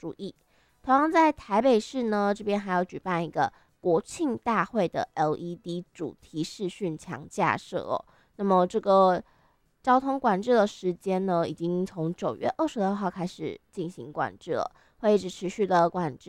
注意。同样在台北市呢，这边还有举办一个国庆大会的 LED 主题视讯墙架设哦。那么这个交通管制的时间呢，已经从9月22号开始进行管制了，会一直持续的管制。